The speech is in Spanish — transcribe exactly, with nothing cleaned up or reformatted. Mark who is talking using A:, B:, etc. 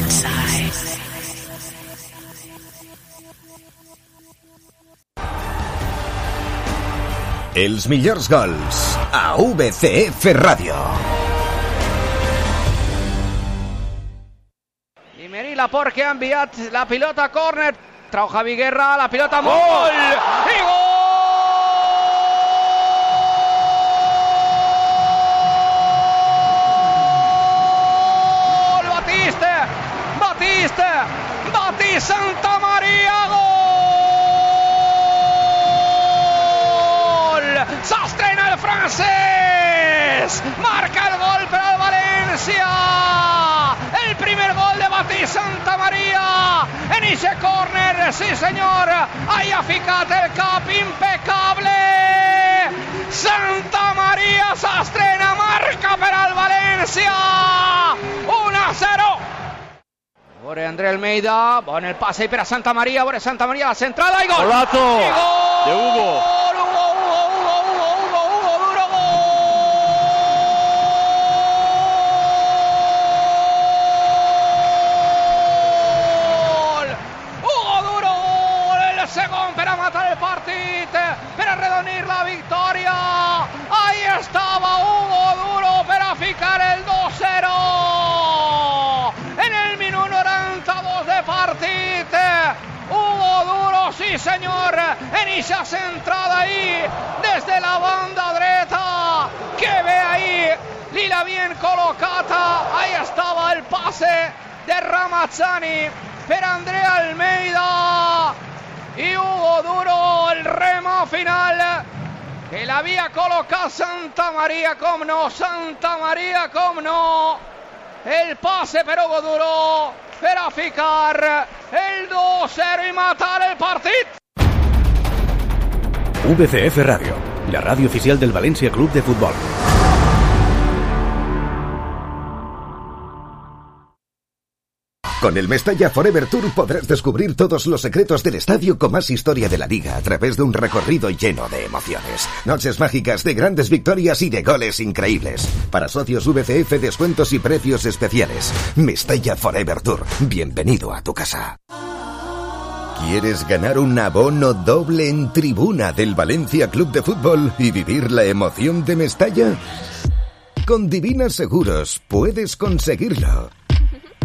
A: inside.
B: Els millors gols a V C F Ràdio.
C: I Meri Laporte, que ha enviat la pilota a córner. Trau Javi Guerra, la pilota amb gol! I gol! Batiste! Batiste! Batiste Santa Maria! Gol! S'estrena el francès! Marca el gol per al València! El primer gol de Batiste Santa Maria en ese córner, sí senyor, ahí ha ficat el cap impecable. Santa Maria s'estrena, marca per al València, uno a cero. Vore André Almeida, bon el passe per a Santa Maria, vore Santa Maria, la centrada i gol.
D: Golazo
C: I gol
D: de Hugo.
C: per arredonir la victòria. Ahí estava Hugo Duro per a ficar el dos cero en el minut noranta-dos de partit. Hugo Duro, sí senyor, en esa centrada ahí desde la banda dreta, que ve ahí Lila bien colocata. Ahí estava el passe de Ramazzani per Andrea Almeida y Hugo Duro, el remo final que l'havia col·locat Santa Maria, com no, Santa Maria, com no, el passe per Hugo Duro per a ficar el dos cero y matar el partit.
E: V C F Radio, la radio oficial del Valencia Club de Fútbol.
B: Con el Mestalla Forever Tour podrás descubrir todos los secretos del estadio con más historia de la liga a través de un recorrido lleno de emociones. Noches mágicas de grandes victorias y de goles increíbles. Para socios V C F, descuentos y precios especiales. Mestalla Forever Tour. Bienvenido a tu casa. ¿Quieres ganar un abono doble en tribuna del Valencia Club de Fútbol y vivir la emoción de Mestalla? Con Divina Seguros puedes conseguirlo.